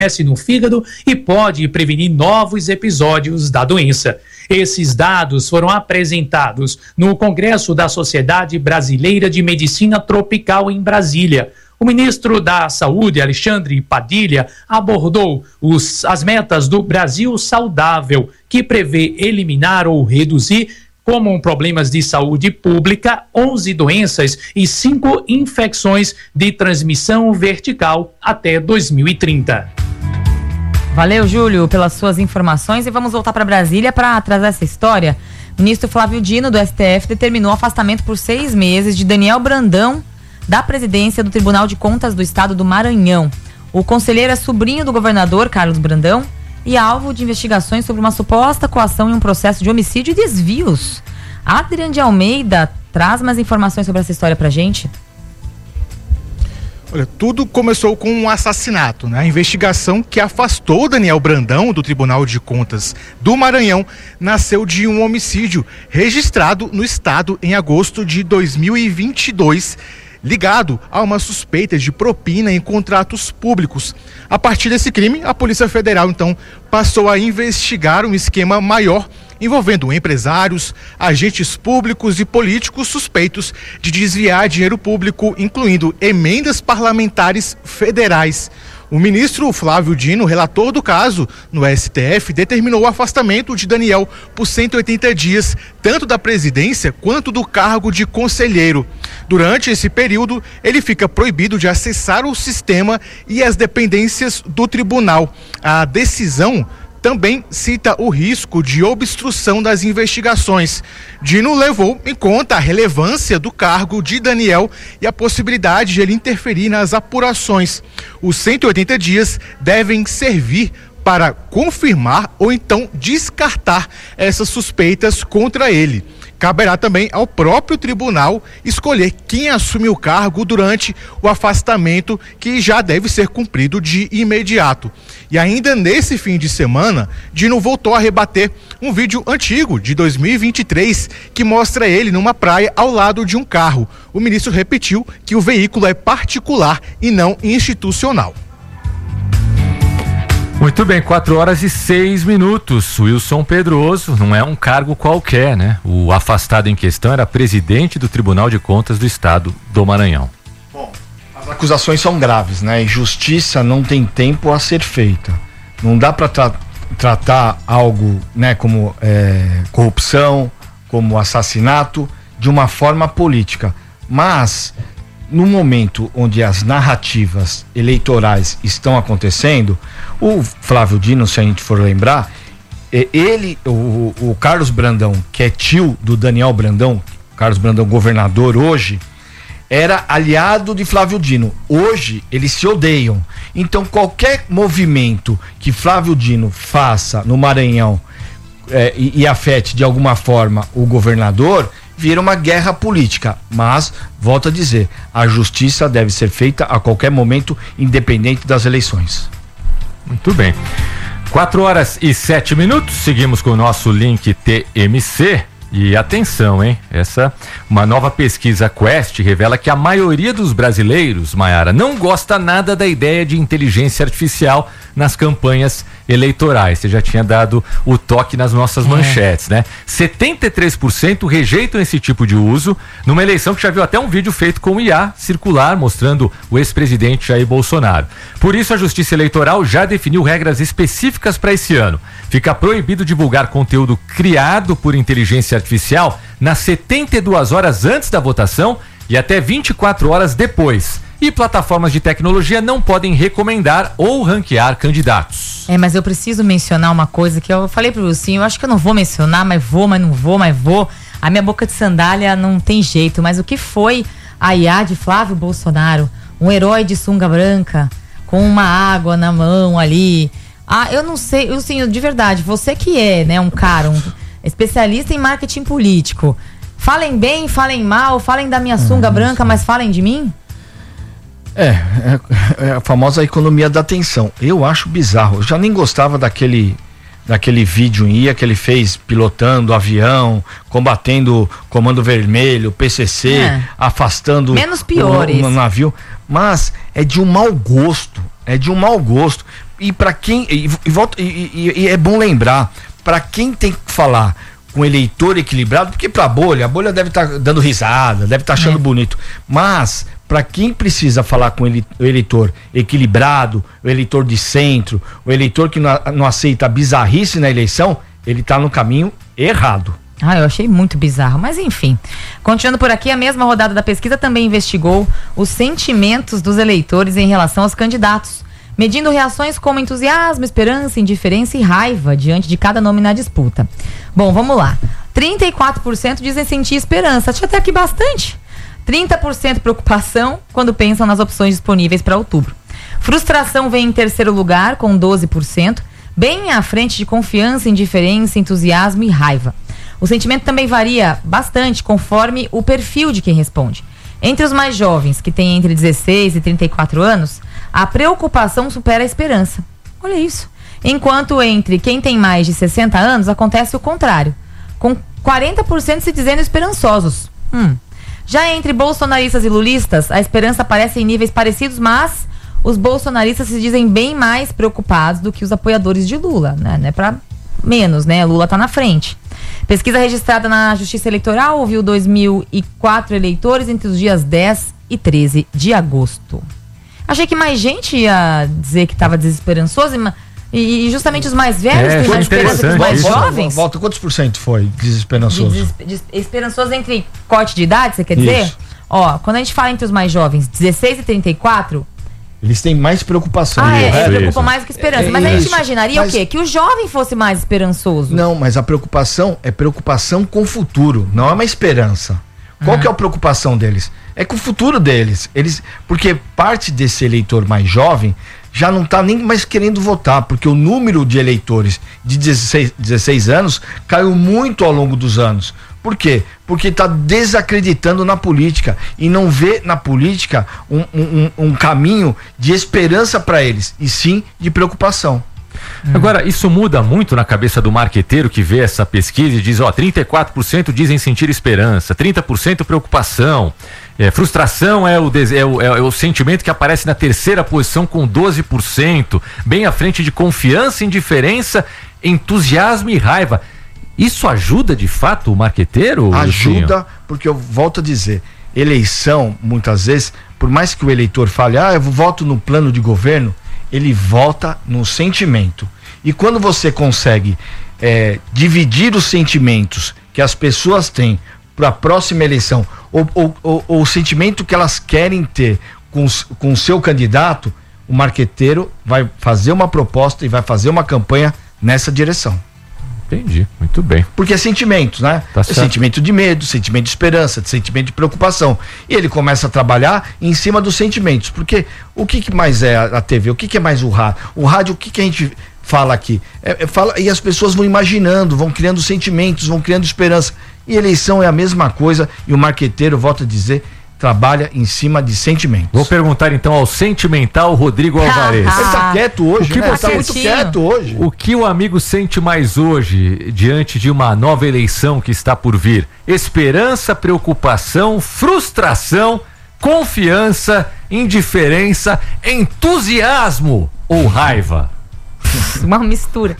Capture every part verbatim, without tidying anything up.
no fígado e pode prevenir novos episódios da doença. Esses dados foram apresentados no Congresso da Sociedade Brasileira de Medicina Tropical em Brasília. O ministro da Saúde, Alexandre Padilha, abordou os, as metas do Brasil Saudável, que prevê eliminar ou reduzir, como problemas de saúde pública, onze doenças e cinco infecções de transmissão vertical até dois mil e trinta. Valeu, Júlio, pelas suas informações, e vamos voltar para Brasília para trazer essa história. O ministro Flávio Dino, do S T F, determinou afastamento por seis meses de Daniel Brandão da presidência do Tribunal de Contas do Estado do Maranhão. O conselheiro é sobrinho do governador Carlos Brandão e alvo de investigações sobre uma suposta coação em um processo de homicídio e desvios. Adriano de Almeida traz mais informações sobre essa história pra gente. Olha, tudo começou com um assassinato, né? A investigação que afastou Daniel Brandão do Tribunal de Contas do Maranhão nasceu de um homicídio registrado no estado em agosto de dois mil e vinte e dois, ligado a uma suspeita de propina em contratos públicos. A partir desse crime, a Polícia Federal, então, passou a investigar um esquema maior envolvendo empresários, agentes públicos e políticos suspeitos de desviar dinheiro público, incluindo emendas parlamentares federais. O ministro Flávio Dino, relator do caso no S T F, determinou o afastamento de Daniel por cento e oitenta dias, tanto da presidência quanto do cargo de conselheiro. Durante esse período, ele fica proibido de acessar o sistema e as dependências do tribunal. A decisão também cita o risco de obstrução das investigações. Dino levou em conta a relevância do cargo de Daniel e a possibilidade de ele interferir nas apurações. Os cento e oitenta dias devem servir para confirmar ou então descartar essas suspeitas contra ele. Caberá também ao próprio tribunal escolher quem assume o cargo durante o afastamento, que já deve ser cumprido de imediato. E ainda nesse fim de semana, Dino voltou a rebater um vídeo antigo de dois mil e vinte e três que mostra ele numa praia ao lado de um carro. O ministro repetiu que o veículo é particular e não institucional. Muito bem, quatro horas e seis minutos. Wilson Pedroso não é um cargo qualquer, né? O afastado em questão era presidente do Tribunal de Contas do Estado do Maranhão. Bom, as acusações são graves, né? E justiça não tem tempo a ser feita. Não dá para tra- tratar algo, né, como é, corrupção, como assassinato, de uma forma política. Mas no momento onde as narrativas eleitorais estão acontecendo, o Flávio Dino, se a gente for lembrar, ele, o, o Carlos Brandão, que é tio do Daniel Brandão, Carlos Brandão governador hoje, era aliado de Flávio Dino. Hoje eles se odeiam. Então qualquer movimento que Flávio Dino faça no Maranhão é, e, e afete de alguma forma o governador, vira uma guerra política. Mas, volto a dizer, a justiça deve ser feita a qualquer momento, independente das eleições. Muito bem. quatro horas e sete minutos, seguimos com o nosso link T M C. E atenção, hein? Essa, uma nova pesquisa Quest revela que a maioria dos brasileiros, Maiara, não gosta nada da ideia de inteligência artificial nas campanhas eleitorais. Você já tinha dado o toque nas nossas é. manchetes, né? setenta e três por cento rejeitam esse tipo de uso numa eleição que já viu até um vídeo feito com o I A circular mostrando o ex-presidente Jair Bolsonaro. Por isso, a Justiça Eleitoral já definiu regras específicas para esse ano. Fica proibido divulgar conteúdo criado por inteligência artificial nas setenta e duas horas antes da votação e até vinte e quatro horas depois. E plataformas de tecnologia não podem recomendar ou ranquear candidatos. É, mas eu preciso mencionar uma coisa que eu falei pro Lucinho, eu acho que eu não vou mencionar, mas vou, mas não vou, mas vou. A minha boca de sandália não tem jeito, mas o que foi a I A de Flávio Bolsonaro? Um herói de sunga branca, com uma água na mão ali. Ah, eu não sei, Lucinho, de verdade, você que é, né, um cara, um especialista em marketing político. Falem bem, falem mal, falem da minha sunga ah, branca, mas falem de mim? É, é, é a famosa economia da atenção. Eu acho bizarro. Eu já nem gostava daquele, daquele vídeo em I A que ele fez pilotando avião, combatendo Comando Vermelho, P C C, é. afastando menos piores o, o navio. Mas é de um mau gosto. É de um mau gosto. e para quem e, e, volta, e, e, e é bom lembrar, para quem tem que falar com eleitor equilibrado, porque para a bolha, a bolha deve estar tá dando risada, deve estar tá achando é. bonito, mas para quem precisa falar com ele, o eleitor equilibrado, o eleitor de centro, o eleitor que não, não aceita bizarrice na eleição, ele está no caminho errado. Ah, eu achei muito bizarro, mas enfim. Continuando por aqui, a mesma rodada da pesquisa também investigou os sentimentos dos eleitores em relação aos candidatos, medindo reações como entusiasmo, esperança, indiferença e raiva diante de cada nome na disputa. Bom, vamos lá. trinta e quatro por cento dizem sentir esperança, achei até aqui bastante. trinta por cento preocupação quando pensam nas opções disponíveis para outubro. Frustração vem em terceiro lugar, com doze por cento, bem à frente de confiança, indiferença, entusiasmo e raiva. O sentimento também varia bastante conforme o perfil de quem responde. Entre os mais jovens, que têm entre dezesseis e trinta e quatro anos, a preocupação supera a esperança. Olha isso. Enquanto entre quem tem mais de sessenta anos, acontece o contrário, com quarenta por cento se dizendo esperançosos. Hum. Já entre bolsonaristas e lulistas, a esperança aparece em níveis parecidos, mas os bolsonaristas se dizem bem mais preocupados do que os apoiadores de Lula, né? Não é pra menos, né? Lula tá na frente. Pesquisa registrada na Justiça Eleitoral ouviu dois mil e quatro eleitores entre os dias dez e treze de agosto. Achei que mais gente ia dizer que estava desesperançoso e, e justamente os mais velhos é, têm mais esperança que os mais volta, jovens. Volta, quantos por cento foi desesperançoso? De, des, de, esperançoso entre corte de idade, você quer dizer? Isso. Ó, quando a gente fala entre os mais jovens, dezesseis e trinta e quatro... Eles têm mais preocupação. Ah, é, eles preocupam mais do que esperança. É, mas a gente isso. imaginaria mas, o quê? Que o jovem fosse mais esperançoso. Não, mas a preocupação é preocupação com o futuro, não é uma esperança. Qual uhum. que é a preocupação deles? É com o futuro deles. Eles, porque parte desse eleitor mais jovem já não está nem mais querendo votar, porque o número de eleitores de dezesseis, dezesseis anos caiu muito ao longo dos anos. Por quê? Porque está desacreditando na política e não vê na política um, um, um caminho de esperança para eles, e sim de preocupação. Agora, isso muda muito na cabeça do marqueteiro que vê essa pesquisa e diz, ó, trinta e quatro por cento dizem sentir esperança, trinta por cento preocupação, é, frustração é o, des... é, o, é o sentimento que aparece na terceira posição com doze por cento, bem à frente de confiança, indiferença, entusiasmo e raiva. Isso ajuda de fato o marqueteiro? Ajuda, Lucinho? Porque eu volto a dizer, eleição, muitas vezes, por mais que o eleitor fale, ah, eu voto no plano de governo, ele vota no sentimento. E quando você consegue é, dividir os sentimentos que as pessoas têm para a próxima eleição, ou, ou, ou, ou o sentimento que elas querem ter com, com o seu candidato, o marqueteiro vai fazer uma proposta e vai fazer uma campanha nessa direção. Entendi, muito bem. Porque é sentimentos, né? Tá é certo. Sentimento de medo, sentimento de esperança, sentimento de preocupação. E ele começa a trabalhar em cima dos sentimentos. Porque o que, que mais é a T V? O que, que é mais o rádio? O rádio, o que, que a gente fala aqui? É, é, fala, e as pessoas vão imaginando, vão criando sentimentos, vão criando esperança. E eleição é a mesma coisa, e o marqueteiro, volta a dizer, trabalha em cima de sentimentos. Vou perguntar então ao sentimental Rodrigo Alvarez. Ele tá quieto hoje, O que né? você- Tá muito quieto hoje. O que o amigo sente mais hoje, diante de uma nova eleição que está por vir? Esperança, preocupação, frustração, confiança, indiferença, entusiasmo ou raiva? Uma mistura.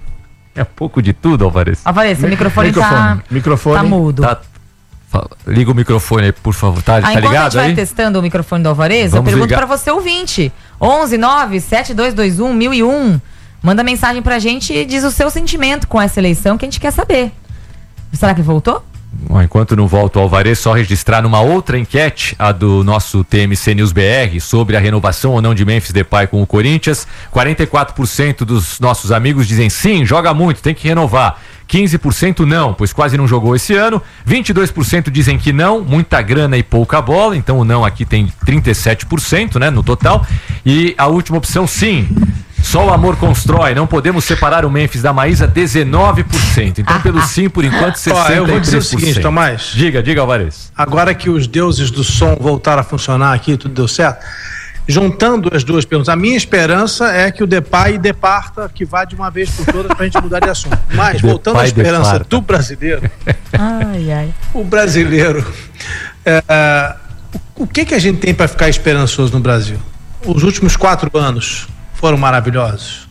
É pouco de tudo, Alvarez. Alvarez, seu microfone, microfone, tá, microfone. tá mudo. Tá, fala- liga o microfone aí, por favor. Tá, Ah, tá enquanto a ligado gente vai aí? testando o microfone do Alvarez, Vamos eu pergunto ligar. pra você, ouvinte. onze nove sete dois dois um mil e um. Manda mensagem pra gente e diz o seu sentimento com essa eleição que a gente quer saber. Será que voltou? Bom, enquanto não volta o Alvarez, só registrar numa outra enquete, a do nosso T M C News B R, sobre a renovação ou não de Memphis Depay com o Corinthians. quarenta e quatro por cento dos nossos amigos dizem sim, joga muito, tem que renovar. quinze por cento não, pois quase não jogou esse ano. vinte e dois por cento dizem que não, muita grana e pouca bola. Então o não aqui tem trinta e sete por cento, né, no total. E a última opção, sim. Só o amor constrói, não podemos separar o Memphis da Maísa, dezenove por cento. Então, pelo sim, por enquanto, sessenta e três por cento. Ó, eu vou dizer o seguinte, Tomás. Diga, diga, Alvarez. Agora que os deuses do som voltaram a funcionar aqui, tudo deu certo. Juntando as duas perguntas, a minha esperança é que o Depay departa, que vá de uma vez por todas pra gente mudar de assunto. Mas, voltando à Depay esperança departa. do brasileiro, Ai, ai. o brasileiro, é, é, o, o que que a gente tem para ficar esperançoso no Brasil? Os últimos quatro anos foram maravilhosos.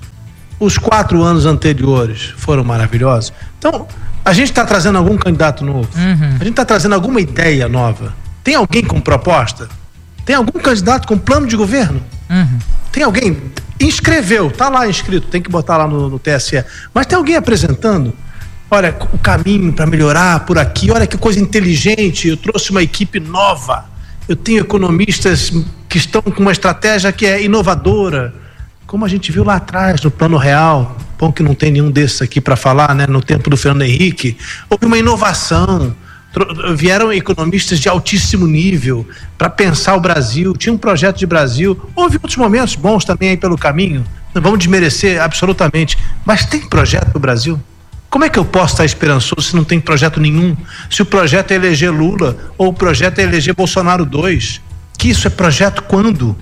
os quatro anos anteriores foram maravilhosos. Então, a gente está trazendo algum candidato novo? Uhum. A gente está trazendo alguma ideia nova? Tem alguém com proposta? Tem algum candidato com plano de governo? Uhum. Tem alguém? Inscreveu, tá lá inscrito, tem que botar lá no, no T S E. Mas tem alguém apresentando? Olha, o caminho para melhorar por aqui, olha que coisa inteligente, eu trouxe uma equipe nova. Eu tenho economistas que estão com uma estratégia que é inovadora. Como a gente viu lá atrás, no Plano Real, bom que não tem nenhum desses aqui para falar, né? No tempo do Fernando Henrique, houve uma inovação, vieram economistas de altíssimo nível para pensar o Brasil, tinha um projeto de Brasil, houve outros momentos bons também aí pelo caminho, não vamos desmerecer absolutamente, mas tem projeto para o Brasil? Como é que eu posso estar esperançoso se não tem projeto nenhum? Se o projeto é eleger Lula ou o projeto é eleger Bolsonaro dois, que isso é projeto quando?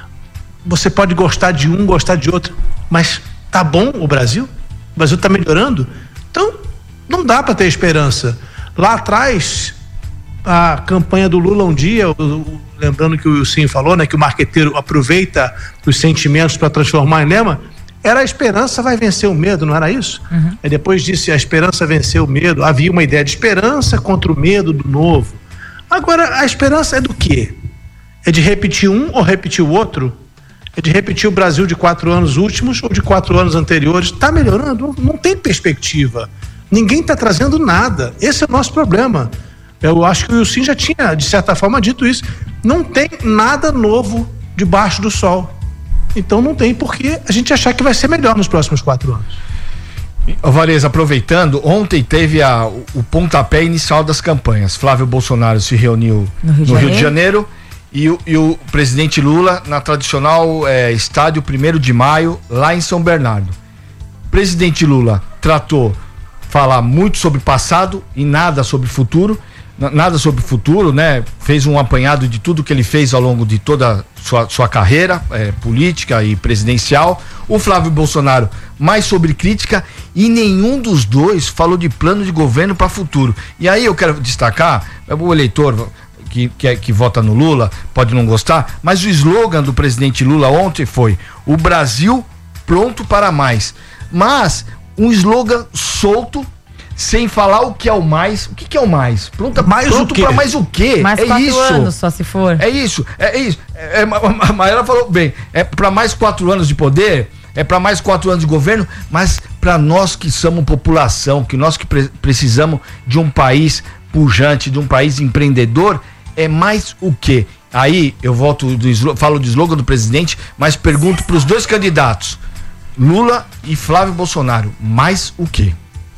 Você pode gostar de um, gostar de outro, mas tá bom o Brasil? O Brasil tá melhorando? Então, não dá para ter esperança. Lá atrás, a campanha do Lula um dia, lembrando que o Wilson falou, né, que o marqueteiro aproveita os sentimentos para transformar em lema, era a esperança vai vencer o medo, não era isso? Uhum. Aí depois disse a esperança venceu o medo, havia uma ideia de esperança contra o medo do novo. Agora, a esperança é do quê? É de repetir um ou repetir o outro? É de repetir o Brasil de quatro anos últimos ou de quatro anos anteriores? Está melhorando? Não tem perspectiva. Ninguém está trazendo nada. Esse é o nosso problema. Eu acho que o Wilson já tinha, de certa forma, dito isso. Não tem nada novo debaixo do sol. Então não tem por que a gente achar que vai ser melhor nos próximos quatro anos. Valeza, aproveitando, ontem teve a, o, o pontapé inicial das campanhas. Flávio Bolsonaro se reuniu no Rio, no Rio de Janeiro e o, e o presidente Lula na tradicional é, estádio primeiro de maio, lá em São Bernardo. O presidente Lula tratou falar muito sobre passado e nada sobre futuro, nada sobre futuro, né? Fez um apanhado de tudo que ele fez ao longo de toda a sua, sua carreira é, política e presidencial. O Flávio Bolsonaro mais sobre crítica e nenhum dos dois falou de plano de governo para futuro. E aí eu quero destacar, o eleitor que, que, que vota no Lula pode não gostar, mas o slogan do presidente Lula ontem foi: o Brasil pronto para mais. Mas um slogan solto, sem falar o que é o mais. O que, que é o mais? Pronto, mais pronto para mais o quê? Mais é quatro isso. anos, só se for. É isso, é, é isso. É, é, a Maíra falou bem, é para mais quatro anos de poder, é para mais quatro anos de governo, mas para nós que somos população, que nós que pre- precisamos de um país pujante, de um país empreendedor, é mais o quê? Aí eu volto do falo do slogan do presidente, mas pergunto para os dois candidatos, Lula e Flávio Bolsonaro, mais o quê?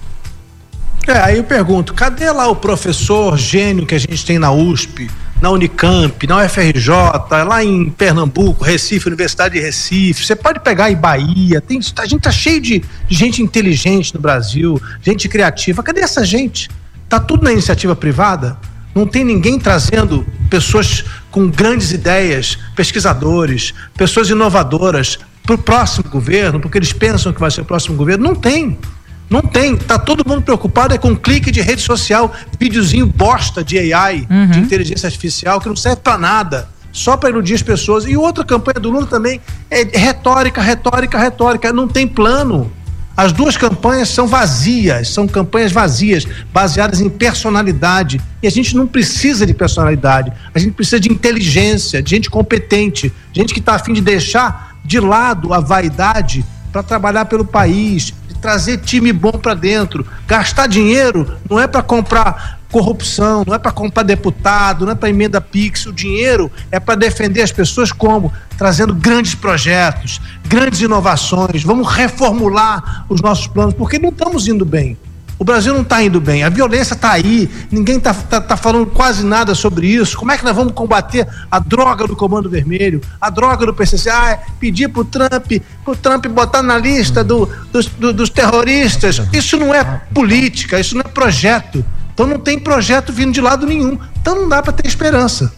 É, aí eu pergunto, cadê lá o professor gênio que a gente tem na U S P, na Unicamp, na U F R J, lá em Pernambuco, Recife, Universidade de Recife? Você pode pegar em Bahia, tem, a gente tá cheio de gente inteligente no Brasil, gente criativa. Cadê essa gente? Tá tudo na iniciativa privada? Não tem ninguém trazendo pessoas com grandes ideias, pesquisadores, pessoas inovadoras para o próximo governo, porque eles pensam que vai ser o próximo governo? Não tem. Não tem, tá todo mundo preocupado é com clique de rede social, videozinho bosta de A I, uhum. de inteligência artificial, que não serve pra nada, só pra iludir as pessoas. E outra campanha do Lula também é retórica, retórica, retórica, não tem plano. As duas campanhas são vazias, são campanhas vazias, baseadas em personalidade, e a gente não precisa de personalidade, a gente precisa de inteligência, de gente competente, gente que tá a fim de deixar de lado a vaidade para trabalhar pelo país, trazer time bom para dentro. Gastar dinheiro não é para comprar corrupção, não é para comprar deputado, não é para emenda Pix. O dinheiro é para defender as pessoas como? Trazendo grandes projetos, grandes inovações. Vamos reformular os nossos planos, porque não estamos indo bem. O Brasil não está indo bem, a violência está aí, ninguém está tá, tá falando quase nada sobre isso. Como é que nós vamos combater a droga do Comando Vermelho, a droga do P C C? Ah, pedir para o Trump, pro Trump botar na lista do, dos, do, dos terroristas. Isso não é política, isso não é projeto. Então não tem projeto vindo de lado nenhum. Então não dá para ter esperança.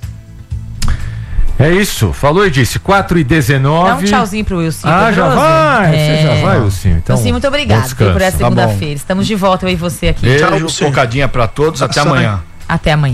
É isso, falou e disse, quatro e dezenove. Dá um tchauzinho pro Wilson. Ah, já vai? É... Você já vai, Wilson? Então, Wilson, muito obrigado por essa segunda-feira. Tá, estamos de volta, eu e você aqui. Beijo, focadinha pra todos, até amanhã. Até amanhã.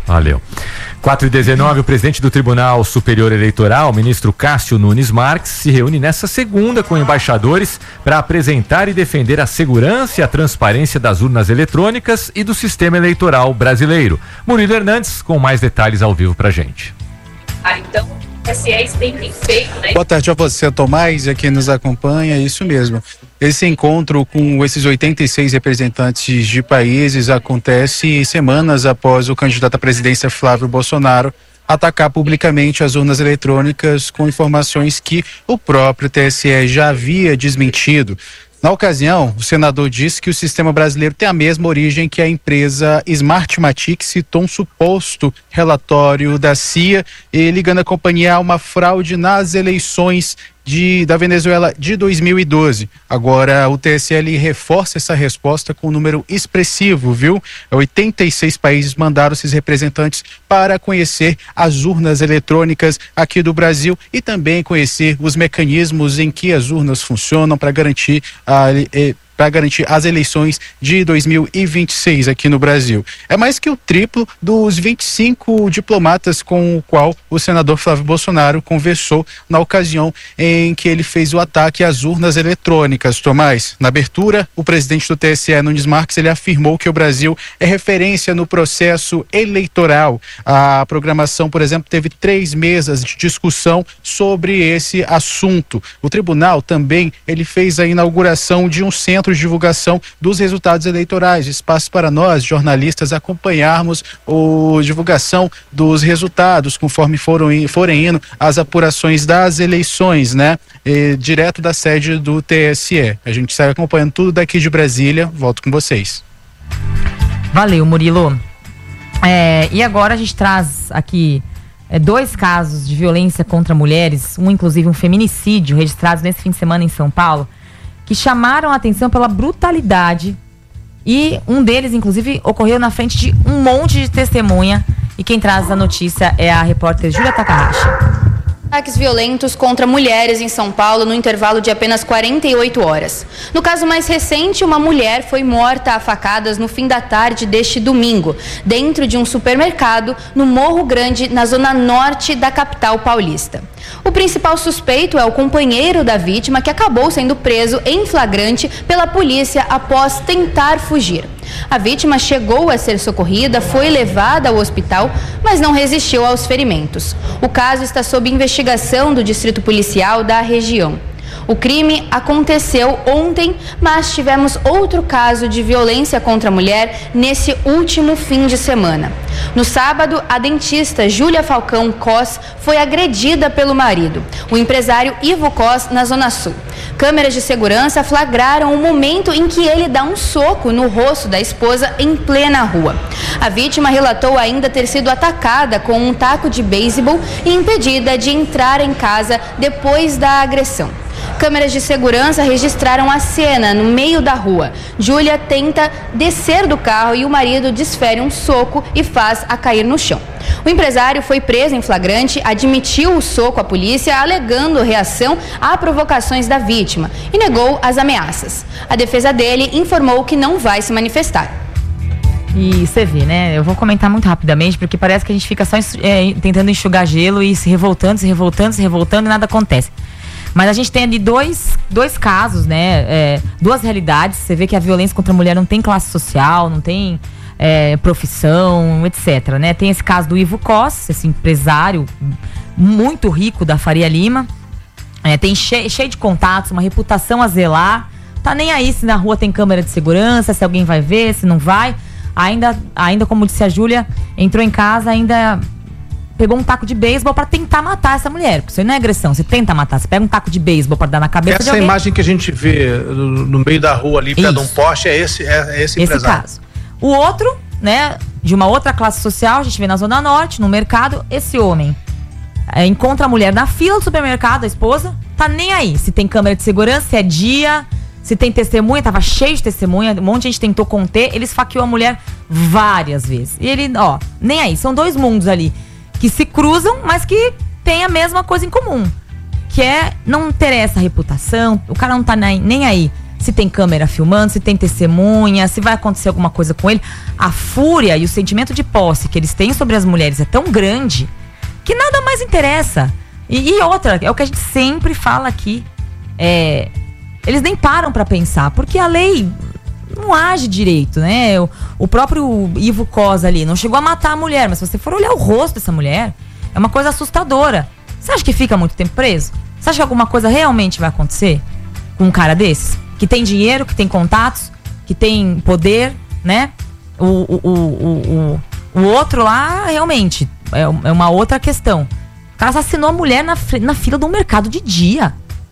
Valeu. quatro e dezenove, o presidente do Tribunal Superior Eleitoral, ministro Cássio Nunes Marques, se reúne nesta segunda com embaixadores para apresentar e defender a segurança e a transparência das urnas eletrônicas e do sistema eleitoral brasileiro. Murilo Hernandes com mais detalhes ao vivo pra gente. Ah, então, S E tem feito, né? Boa tarde a você, Tomás, e a quem nos acompanha, isso mesmo. Esse encontro com esses oitenta e seis representantes de países acontece semanas após o candidato à presidência Flávio Bolsonaro atacar publicamente as urnas eletrônicas com informações que o próprio T S E já havia desmentido. Na ocasião, o senador disse que o sistema brasileiro tem a mesma origem que a empresa Smartmatic, citou um suposto relatório da C I A e ligando a companhia a uma fraude nas eleições de, da Venezuela de dois mil e doze. Agora o T S L reforça essa resposta com um número expressivo, viu? oitenta e seis países mandaram esses representantes para conhecer as urnas eletrônicas aqui do Brasil e também conhecer os mecanismos em que as urnas funcionam para garantir a eh, para garantir as eleições de dois mil e vinte e seis aqui no Brasil. É mais que o triplo dos vinte e cinco diplomatas com o qual o senador Flávio Bolsonaro conversou na ocasião em que ele fez o ataque às urnas eletrônicas. Tomás, na abertura, o presidente do T S E, Nunes Marques, ele afirmou que o Brasil é referência no processo eleitoral. A programação, por exemplo, teve três mesas de discussão sobre esse assunto. O tribunal também, ele fez a inauguração de um centro de divulgação dos resultados eleitorais, espaço para nós, jornalistas, acompanharmos a divulgação dos resultados, conforme foram, forem indo as apurações das eleições, né? E, direto da sede do T S E. A gente segue acompanhando tudo daqui de Brasília. Volto com vocês. Valeu, Murilo. É, e agora a gente traz aqui é, dois casos de violência contra mulheres, um inclusive um feminicídio, registrados nesse fim de semana em São Paulo, que chamaram a atenção pela brutalidade, e um deles, inclusive, ocorreu na frente de um monte de testemunha, e quem traz a notícia é a repórter Júlia Takahashi. Ataques violentos contra mulheres em São Paulo no intervalo de apenas quarenta e oito horas. No caso mais recente, uma mulher foi morta a facadas no fim da tarde deste domingo, dentro de um supermercado no Morro Grande, na zona norte da capital paulista. O principal suspeito é o companheiro da vítima, que acabou sendo preso em flagrante pela polícia após tentar fugir. A vítima chegou a ser socorrida, foi levada ao hospital, mas não resistiu aos ferimentos. O caso está sob investigação do Distrito Policial da região. O crime aconteceu ontem, mas tivemos outro caso de violência contra a mulher nesse último fim de semana. No sábado, a dentista Júlia Falcão Cos foi agredida pelo marido, o empresário Ivo Cos, na Zona Sul. Câmeras de segurança flagraram o momento em que ele dá um soco no rosto da esposa em plena rua. A vítima relatou ainda ter sido atacada com um taco de beisebol e impedida de entrar em casa depois da agressão. Câmeras de segurança registraram a cena no meio da rua. Júlia tenta descer do carro e o marido desfere um soco e faz a cair no chão. O empresário foi preso em flagrante, admitiu o soco à polícia, alegando reação a provocações da vítima e negou as ameaças. A defesa dele informou que não vai se manifestar. E você vê, né? Eu vou comentar muito rapidamente, porque parece que a gente fica só é, tentando enxugar gelo e se revoltando, se revoltando, se revoltando e nada acontece. Mas a gente tem ali dois, dois casos, né? É, duas realidades. Você vê que a violência contra a mulher não tem classe social, não tem é, profissão, etcétera. Né? Tem esse caso do Ivo Cos, esse empresário muito rico da Faria Lima. É, tem cheio, cheio de contatos, uma reputação a zelar. Tá nem aí se na rua tem câmera de segurança, se alguém vai ver, se não vai. Ainda, ainda como disse a Júlia, entrou em casa, ainda pegou um taco de beisebol pra tentar matar essa mulher. Porque isso não é agressão, você tenta matar, você pega um taco de beisebol pra dar na cabeça Essa de alguém. imagem que a gente vê no, no meio da rua ali, perto de um poste, é esse, é, é esse empresário. Esse caso. O outro, né, de uma outra classe social, a gente vê na Zona Norte, no mercado, esse homem é, encontra a mulher na fila do supermercado, a esposa, tá nem aí. Se tem câmera de segurança, se é dia, se tem testemunha, tava cheio de testemunha, um monte de gente tentou conter, ele esfaqueou a mulher várias vezes. E ele, ó, nem aí. São dois mundos ali que se cruzam, mas que tem a mesma coisa em comum, que é não ter essa reputação, o cara não tá nem aí se tem câmera filmando, se tem testemunha, se vai acontecer alguma coisa com ele. A fúria e o sentimento de posse que eles têm sobre as mulheres é tão grande que nada mais interessa. E, e outra, é o que a gente sempre fala aqui. É, eles nem param pra pensar, porque a lei não age direito, né? O, o próprio Ivo Cosa ali não chegou a matar a mulher, mas se você for olhar o rosto dessa mulher, é uma coisa assustadora. Você acha que fica muito tempo preso? Você acha que alguma coisa realmente vai acontecer com um cara desses? Que tem dinheiro, que tem contatos, que tem poder, né? O, o, o, o, o, o outro lá, realmente, é, é uma outra questão. O cara assassinou a mulher na, na fila do mercado de dia.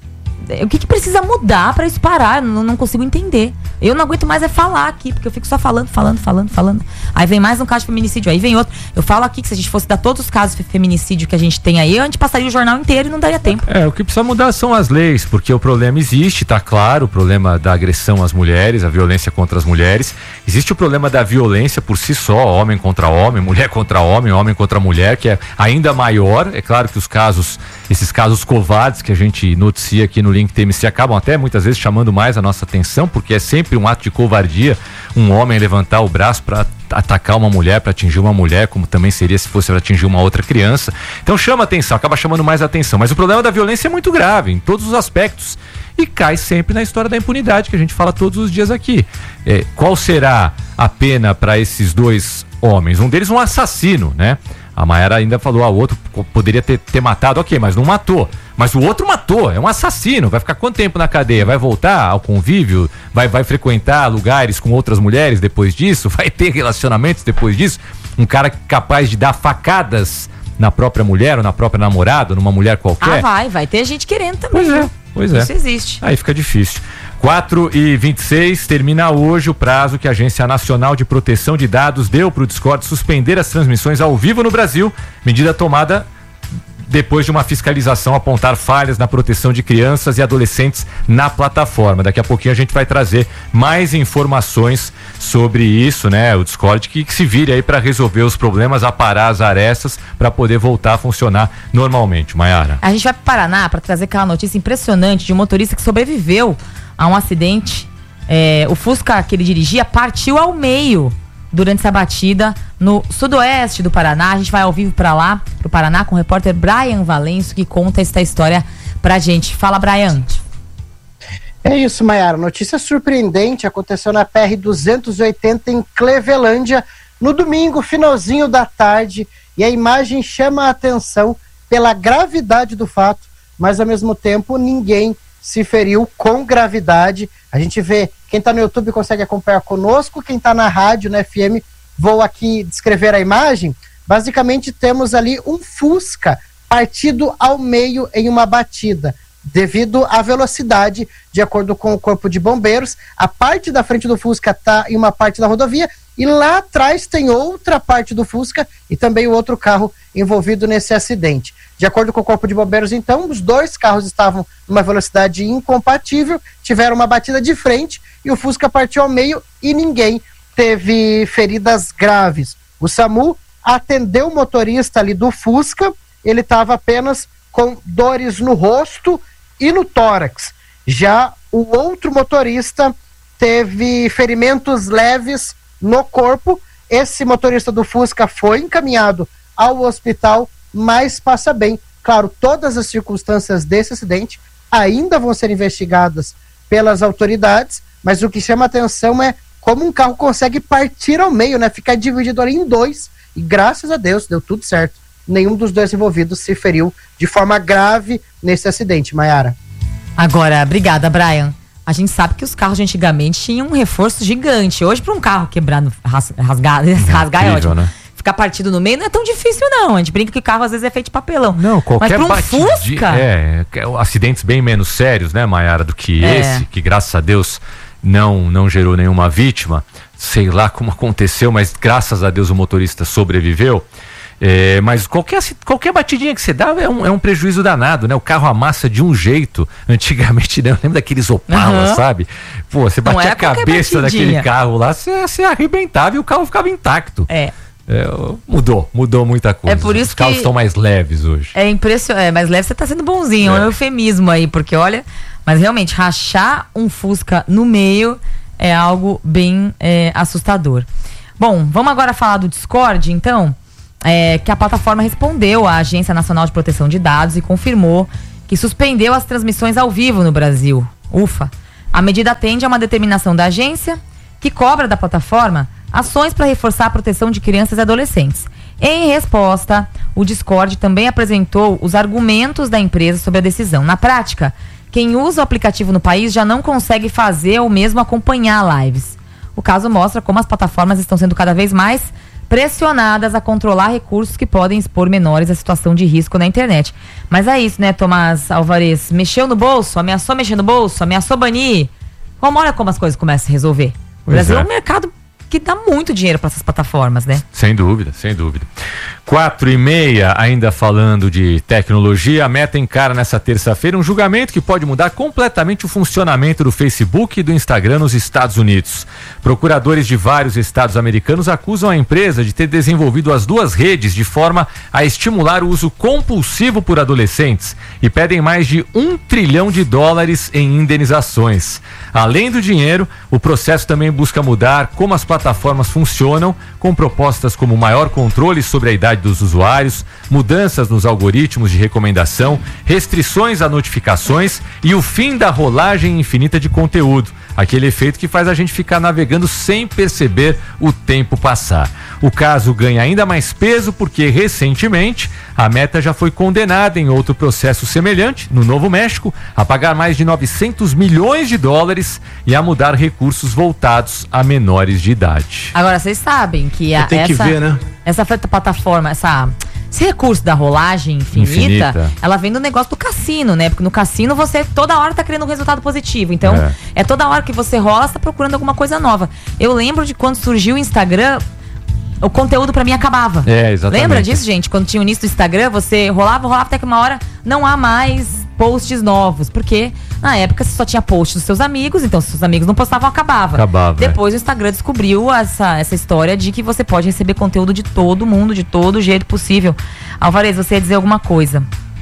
O que, que precisa mudar pra isso parar? Eu não, não consigo entender. Eu não aguento mais é falar aqui, porque eu fico só falando, falando, falando, falando. Aí vem mais um caso de feminicídio, aí vem outro. Eu falo aqui que se a gente fosse dar todos os casos de feminicídio que a gente tem aí, a gente passaria o jornal inteiro e não daria tempo. É, o que precisa mudar são as leis, porque o problema existe, tá claro, o problema da agressão às mulheres, a violência contra as mulheres. Existe o problema da violência por si só, homem contra homem, mulher contra homem, homem contra mulher, que é ainda maior. É claro que os casos, esses casos covardes que a gente noticia aqui no Link T M C acabam até muitas vezes chamando mais a nossa atenção, porque é sempre um ato de covardia um homem levantar o braço para atacar uma mulher, para atingir uma mulher, como também seria se fosse para atingir uma outra criança. Então chama atenção, acaba chamando mais atenção. Mas o problema da violência é muito grave em todos os aspectos e cai sempre na história da impunidade que a gente fala todos os dias aqui. É, qual será a pena para esses dois homens? Um deles um assassino, né? A Mayara ainda falou, ah, o outro poderia ter, ter matado, ok, mas não matou. Mas o outro matou, é um assassino, vai ficar quanto tempo na cadeia? Vai voltar ao convívio? Vai, vai frequentar lugares com outras mulheres depois disso? Vai ter relacionamentos depois disso? Um cara capaz de dar facadas na própria mulher ou na própria namorada, numa mulher qualquer? Ah, vai, vai ter gente querendo também. Pois é, pois é. Isso existe. Aí fica difícil. quatro e vinte e seis, termina hoje o prazo que a Agência Nacional de Proteção de Dados deu para o Discord suspender as transmissões ao vivo no Brasil, medida tomada depois de uma fiscalização apontar falhas na proteção de crianças e adolescentes na plataforma. Daqui a pouquinho a gente vai trazer mais informações sobre isso, né? O Discord que, que se vire aí para resolver os problemas, aparar as arestas para poder voltar a funcionar normalmente. Mayara. A gente vai para o Paraná para trazer aquela notícia impressionante de um motorista que sobreviveu a um acidente. É, o Fusca que ele dirigia partiu ao meio durante essa batida no sudoeste do Paraná. A gente vai ao vivo para lá, pro Paraná, com o repórter Brian Valenço, que conta essa história pra gente. Fala, Brian. É isso, Mayara. Notícia surpreendente aconteceu na P R duzentos e oitenta em Clevelândia no domingo, finalzinho da tarde, e a imagem chama a atenção pela gravidade do fato, mas ao mesmo tempo ninguém se feriu com gravidade. A gente vê, quem está no YouTube consegue acompanhar conosco, quem está na rádio, na F M, vou aqui descrever a imagem. Basicamente temos ali um Fusca partido ao meio em uma batida, devido à velocidade, de acordo com o Corpo de Bombeiros. A parte da frente do Fusca está em uma parte da rodovia e lá atrás tem outra parte do Fusca e também o outro carro envolvido nesse acidente. De acordo com o Corpo de Bombeiros, então, os dois carros estavam numa velocidade incompatível, tiveram uma batida de frente e o Fusca partiu ao meio e ninguém teve feridas graves. O SAMU atendeu o motorista ali do Fusca, ele estava apenas com dores no rosto e no tórax. Já o outro motorista teve ferimentos leves no corpo. Esse motorista do Fusca foi encaminhado ao hospital, mas passa bem. Claro, todas as circunstâncias desse acidente ainda vão ser investigadas pelas autoridades, mas o que chama atenção é como um carro consegue partir ao meio, né? Ficar dividido ali em dois, e graças a Deus deu tudo certo. Nenhum dos dois envolvidos se feriu de forma grave nesse acidente, Mayara. Agora, obrigada, Brian. A gente sabe que os carros de antigamente tinham um reforço gigante. Hoje, para um carro quebrado, ras, rasgar, rasgar é ótimo. Né? Ficar partido no meio não é tão difícil, não. A gente brinca que o carro às vezes é feito de papelão. Não, qualquer Mas para um Fusca... É, acidentes bem menos sérios, né, Mayara, do que é. esse, que graças a Deus não, não gerou nenhuma vítima. Sei lá como aconteceu, mas graças a Deus o motorista sobreviveu. É, mas qualquer, qualquer batidinha que você dá é um, é um prejuízo danado, né? O carro amassa de um jeito. Antigamente, né? Eu lembro daqueles Opala, uhum. sabe? Pô, você batia a cabeça daquele carro lá, você, você arrebentava e o carro ficava intacto. É. É, mudou, mudou muita coisa. É por isso Os carros que estão mais leves hoje. É impressionante, é, mais leve você tá sendo bonzinho, é um eufemismo aí, porque olha, Mas realmente, rachar um Fusca no meio é algo bem é, assustador. Bom, vamos agora falar do Discord, então, é, que a plataforma respondeu à Agência Nacional de Proteção de Dados e confirmou que suspendeu as transmissões ao vivo no Brasil. Ufa! A medida atende a uma determinação da agência que cobra da plataforma ações para reforçar a proteção de crianças e adolescentes. Em resposta, o Discord também apresentou os argumentos da empresa sobre a decisão. Na prática, quem usa o aplicativo no país já não consegue fazer ou mesmo acompanhar lives. O caso mostra como as plataformas estão sendo cada vez mais pressionadas a controlar recursos que podem expor menores à situação de risco na internet. Mas é isso, né, Tomás Alvarez? Mexeu no bolso, ameaçou mexer no bolso, ameaçou banir. Como, olha como as coisas começam a se resolver. O Pois Brasil é é. um mercado que dá muito dinheiro para essas plataformas, né? Sem dúvida, sem dúvida. Quatro e meia, ainda falando de tecnologia, a Meta encara nessa terça-feira um julgamento que pode mudar completamente o funcionamento do Facebook e do Instagram nos Estados Unidos. Procuradores de vários estados americanos acusam a empresa de ter desenvolvido as duas redes de forma a estimular o uso compulsivo por adolescentes e pedem mais de um trilhão de dólares em indenizações. Além do dinheiro, o processo também busca mudar como as plataformas funcionam, com propostas como maior controle sobre a idade dos usuários, mudanças nos algoritmos de recomendação, restrições a notificações e o fim da rolagem infinita de conteúdo, aquele efeito que faz a gente ficar navegando sem perceber o tempo passar. O caso ganha ainda mais peso porque, recentemente, a Meta já foi condenada em outro processo semelhante, no Novo México, a pagar mais de novecentos milhões de dólares e a mudar recursos voltados a menores de idade. Agora, vocês sabem que a, Tem que essa, ver, né? essa plataforma, essa, esse recurso da rolagem infinita, Infinita. ela vem do negócio do cassino, né? Porque no cassino você toda hora tá querendo um resultado positivo. Então, É. é, toda hora que você rola, você tá procurando alguma coisa nova. Eu lembro de quando surgiu o Instagram, o conteúdo pra mim acabava. É, exatamente. Lembra disso, gente? Quando tinha o início do Instagram, você rolava, rolava até que uma hora não há mais posts novos. Porque na época você só tinha posts dos seus amigos, então se seus amigos não postavam, acabava. Acabava, é. Depois o Instagram descobriu essa, essa história de que você pode receber conteúdo de todo mundo, de todo jeito possível. Alvarez, você ia dizer alguma coisa?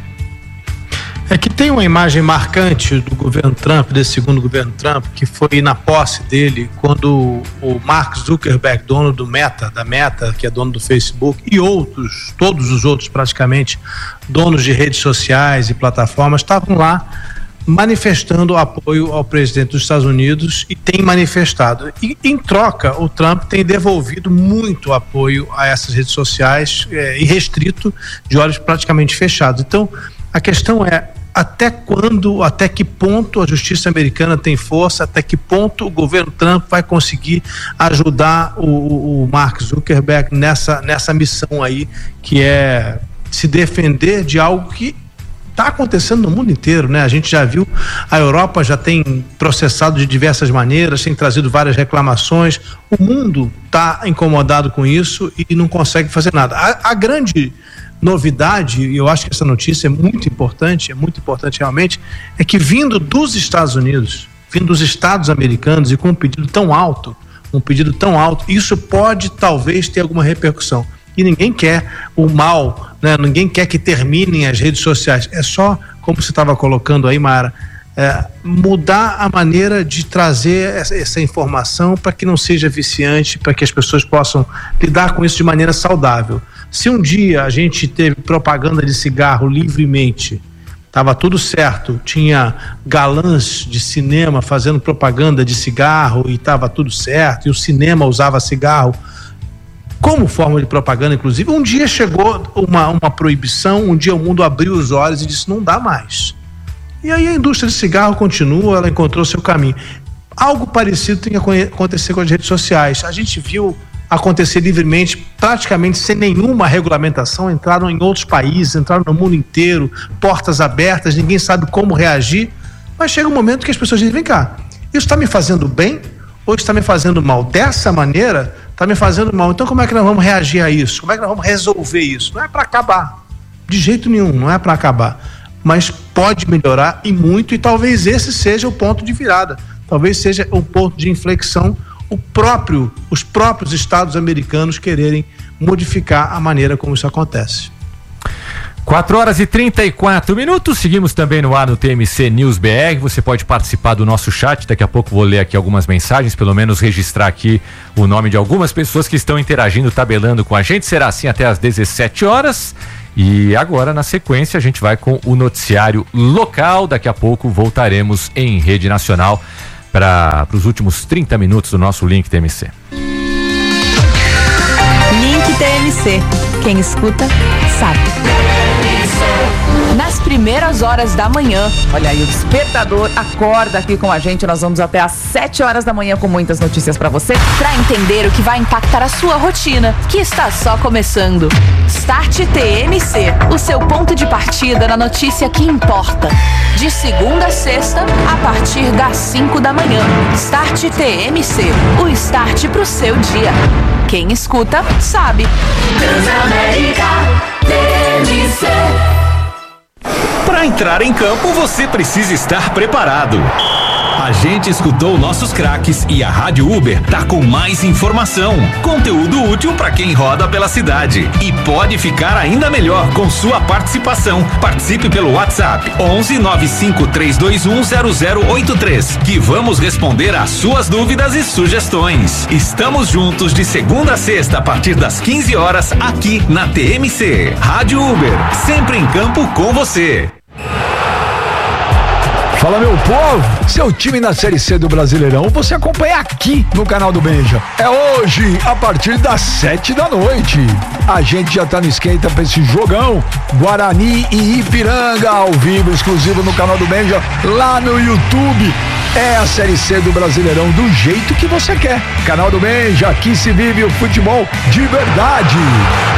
É que tem uma imagem marcante do governo Trump, desse segundo governo Trump, que foi na posse dele, quando o Mark Zuckerberg, dono do Meta, da Meta, que é dono do Facebook, e outros, todos os outros praticamente, donos de redes sociais e plataformas, estavam lá manifestando apoio ao presidente dos Estados Unidos e tem manifestado. E, em troca, o Trump tem devolvido muito apoio a essas redes sociais, é, irrestrito, de olhos praticamente fechados. Então, a questão é até quando, até que ponto a justiça americana tem força, até que ponto o governo Trump vai conseguir ajudar o, o Mark Zuckerberg nessa, nessa missão aí, que é se defender de algo que está acontecendo no mundo inteiro, né? A gente já viu, a Europa já tem processado de diversas maneiras, tem trazido várias reclamações, o mundo está incomodado com isso e não consegue fazer nada. A, a grande novidade, e eu acho que essa notícia é muito importante, é muito importante realmente, é que vindo dos Estados Unidos, vindo dos Estados americanos e com um pedido tão alto, um pedido tão alto, isso pode talvez ter alguma repercussão. E ninguém quer o mal, né? Ninguém quer que terminem as redes sociais. É só, como você estava colocando aí, Mara, é, mudar a maneira de trazer essa, essa informação para que não seja viciante, para que as pessoas possam lidar com isso de maneira saudável. Se um dia a gente teve propaganda de cigarro livremente, estava tudo certo, tinha galãs de cinema fazendo propaganda de cigarro e estava tudo certo, e o cinema usava cigarro como forma de propaganda, inclusive, um dia chegou uma, uma proibição, um dia o mundo abriu os olhos e disse, não dá mais. E aí a indústria de cigarro continua, ela encontrou seu caminho. Algo parecido tem que acontecer com as redes sociais. A gente viu acontecer livremente, praticamente sem nenhuma regulamentação, entraram em outros países, entraram no mundo inteiro, portas abertas, ninguém sabe como reagir, mas chega um momento que as pessoas dizem, vem cá, isso está me fazendo bem ou está me fazendo mal? Dessa maneira, está me fazendo mal, então como é que nós vamos reagir a isso? Como é que nós vamos resolver isso? Não é para acabar, de jeito nenhum, não é para acabar, mas pode melhorar e muito, e talvez esse seja o ponto de virada, talvez seja o ponto de inflexão, o próprio, os próprios estados americanos quererem modificar a maneira como isso acontece. quatro horas e trinta e quatro minutos, seguimos também no ar no T M C News B R. Você pode participar do nosso chat, daqui a pouco vou ler aqui algumas mensagens, pelo menos registrar aqui o nome de algumas pessoas que estão interagindo, tabelando com a gente. Será assim até às dezessete horas. E agora, na sequência, a gente vai com o noticiário local. Daqui a pouco voltaremos em rede nacional para os últimos trinta minutos do nosso Link T M C. Link T M C. Quem escuta, sabe. Nas primeiras horas da manhã. Olha aí, o despertador acorda aqui com a gente. Nós vamos até às sete horas da manhã com muitas notícias pra você. Pra entender o que vai impactar a sua rotina, que está só começando. Start T M C, o seu ponto de partida na notícia que importa. De segunda a sexta, a partir das cinco da manhã. Start T M C, o start pro seu dia. Quem escuta, sabe. Transamérica T M C. Para entrar em campo, você precisa estar preparado. A gente escutou nossos craques e a Rádio Uber tá com mais informação, conteúdo útil para quem roda pela cidade. E pode ficar ainda melhor com sua participação. Participe pelo WhatsApp onze nove cinco três dois um zero zero oito três, que vamos responder às suas dúvidas e sugestões. Estamos juntos de segunda a sexta a partir das quinze horas aqui na T M C. Rádio Uber, sempre em campo com você. Fala, meu povo, seu time na Série C do Brasileirão você acompanha aqui no canal do Benja. É hoje, a partir das sete da noite. A gente já tá no esquenta pra esse jogão. Guarani e Ipiranga, ao vivo, exclusivo no canal do Benja, lá no YouTube. É a Série C do Brasileirão do jeito que você quer. Canal do Benja, aqui se vive o futebol de verdade.